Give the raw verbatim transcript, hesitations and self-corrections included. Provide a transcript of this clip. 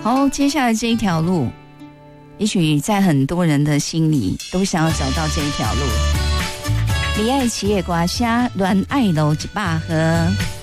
好，接下来这一条路，也许在很多人的心里都想要找到这一条路。离爱企业瓜虾，乱爱楼一百盒。